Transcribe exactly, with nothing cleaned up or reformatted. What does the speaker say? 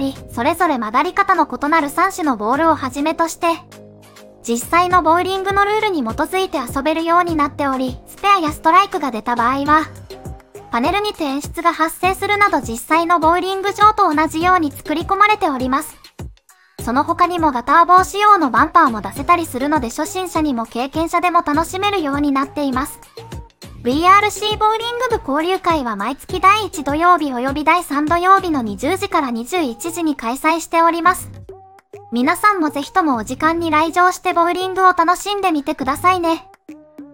り、それぞれ曲がり方の異なるさん種のボールをはじめとして、実際のボウリングのルールに基づいて遊べるようになっており、スペアやストライクが出た場合は、パネルにて演出が発生するなど実際のボウリング場と同じように作り込まれております。その他にもガター棒仕様のバンパーも出せたりするので初心者にも経験者でも楽しめるようになっています。ブイアールシー ボウリング部交流会は毎月だいいち土曜日及びだいさん土曜日のにじゅうじからにじゅういちじに開催しております。皆さんもぜひともお時間に来場してボウリングを楽しんでみてくださいね。